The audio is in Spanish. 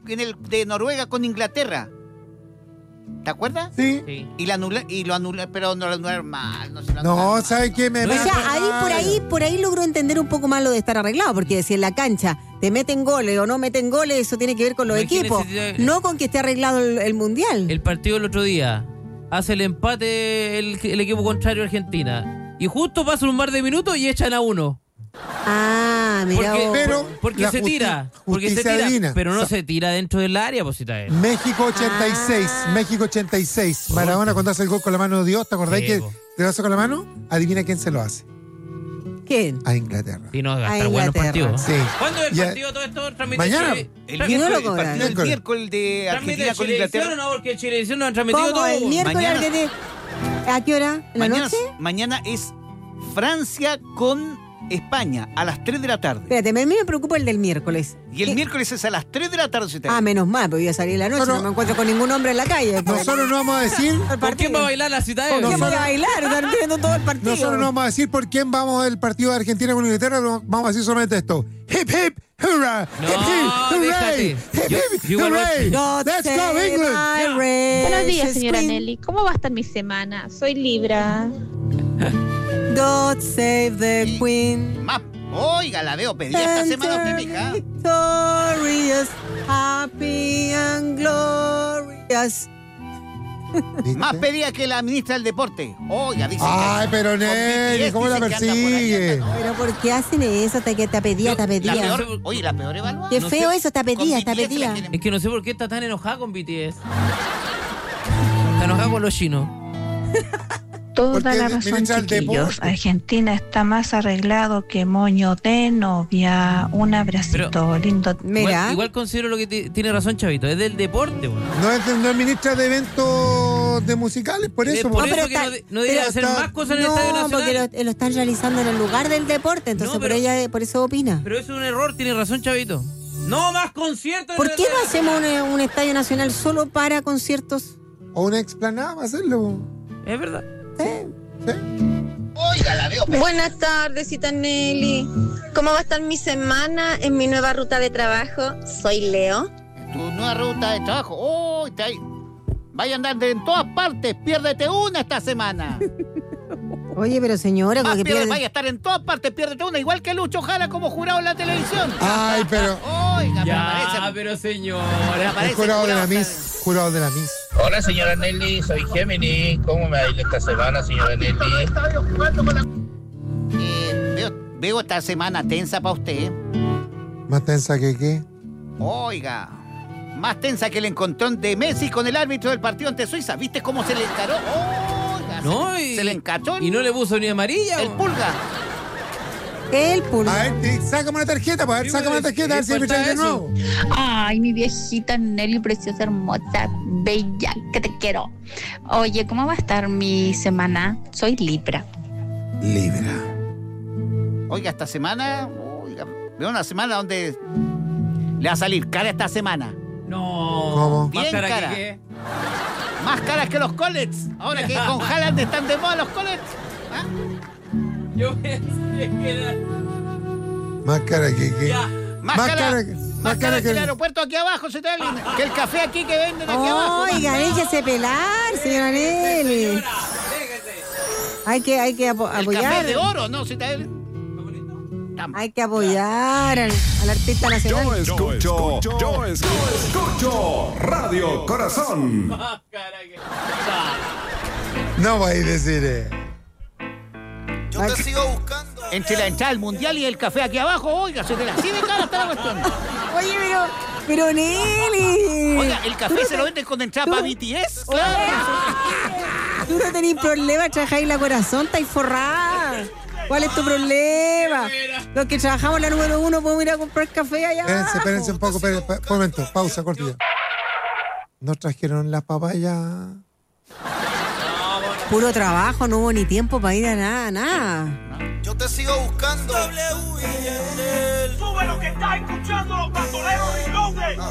de Noruega con Inglaterra. ¿Te acuerdas? Sí. Y lo anularon, pero no lo anularon mal. No, ¿sabes qué? O sea, por ahí logro entender un poco más lo de estar arreglado, porque si en la cancha te meten goles o no meten goles, eso tiene que ver con los equipos, no con que esté arreglado el Mundial. El partido del otro día hace el empate el equipo contrario Argentina. Y justo pasan un par de minutos y echan a uno. Ah, mira. Porque se tira. Divina. Pero no se tira dentro del área, pues si está él. México 86. México 86. Maradona cuando hace el gol con la mano de Dios, ¿te acordás que te lo hace con la mano? Adivina quién se lo hace. ¿Quién? A Inglaterra. Y no va a estar bueno el partido. Sí. ¿Cuándo es el partido todo esto? Mañana. El miércoles de Argentina con Inglaterra. No, porque Chilevisión no han transmitido todo. El miércoles Argentina. ¿A qué hora? ¿En la noche? Mañana es Francia con España a las 3 de la tarde. Espérate, a mí me preocupa el del miércoles. Y el miércoles es a las 3 de la tarde. Menos mal, porque voy a salir en la noche, no me encuentro con ningún hombre en la calle. Nosotros no vamos a decir... ¿Por quién va a bailar la ciudad? ¿Por quién va a bailar? Están viendo todo el partido. Nosotros no vamos a decir por quién vamos al partido de Argentina con Inglaterra, vamos a decir solamente esto. Hip, hip, hurra. No, hip, hip, hooray. Hip, hip, hooray. Let's go, England. Buenos días, señora Nelly. ¿Cómo va a estar mi semana? Soy Libra. God save the Queen. Oiga, la veo pedida esta semana usted, mija. Victorious, happy and glorious. Más pedida que la ministra del Deporte. Oiga, dice. Ay, pero Nelly, ¿cómo la persigue? Pero ¿por qué hacen eso? Te pedía. Oye, la peor evaluada. Qué feo eso, te pedía. Es que no sé por qué está tan enojada con BTS. Está enojada con los chinos. Toda la razón, chiquillos. Argentina está más arreglado que moño de novia. Un abracito lindo. Mira. Igual considero lo que tiene razón, Chavito. Es del deporte, bueno. No es ministra de eventos de musicales, por eso. Por eso que no debería hacer más cosas en el Estadio Nacional. No, porque lo están realizando en el lugar del deporte, entonces pero ella por eso opina. Pero eso es un error, tiene razón, Chavito. No más conciertos. ¿Por qué no hacemos un Estadio Nacional solo para conciertos? O una explanada para hacerlo. Es verdad. Sí. Oiga, la veo. Buenas tardes, cita Nelly. ¿Cómo va a estar mi semana en mi nueva ruta de trabajo? Soy Leo. Tu nueva ruta de trabajo. Oh, vaya a andar en todas partes. Piérdete una esta semana. Oye, pero señora, ¿cómo que pierde? Vaya a estar en todas partes, piérdete una. Igual que Lucho Jara como jurado en la televisión. Ay, pero... Oiga, pero señora. El jurado de la Miss. Jurado de la Miss. Hola, señora Nelly, soy Gemini. ¿Cómo me ha ido esta semana, señora Nelly? Veo esta semana tensa para usted. ¿Más tensa que qué? Oiga, más tensa que el encontrón de Messi con el árbitro del partido ante Suiza. ¿Viste cómo se le encaró? Oiga, se le encachó. ¿Y no le puso ni amarilla? El Pulga. El Pulga. A ver, sácame una tarjeta, a ver si me trae de nuevo. Ay, mi viejita Nelly, preciosa, hermosa, bella, que te quiero. Oye, ¿cómo va a estar mi semana? Soy Libra. Oiga, esta semana, veo una semana donde le va a salir cara esta semana. No. ¿Cómo? Bien ¿Más cara. que qué? Más caras que los Collets. Ahora que con Haaland están de moda los Collets. ¿Ah? Yo pensé que era... Más cara que qué. Más cara que el aeropuerto aquí abajo, que el café aquí que venden aquí abajo. Oiga, déjese pelar, señora Nelly. Hay que apoyar. El café de oro, ¿no? Hay que apoyar al artista nacional. Yo escucho Radio Corazón. No voy a decir. Yo te sigo buscando. Entre la entrada al mundial y el café aquí abajo, oiga, se te la así de cara está la cuestión. Oye, pero Nelly. Oiga, el café se lo venden con entrada para BTS, claro. Tú no tenés problema, trabajáis la corazón, estáis forrada. ¿Cuál es tu problema? Los que trabajamos en la número 1 podemos ir a comprar café allá abajo. Espérense un poco, un momento, pausa, cortilla. ¿No trajeron las papayas? Puro trabajo, no hubo ni tiempo para ir a nada. Yo te sigo buscando. Sube lo que está escuchando los bandoleros de Lourdes.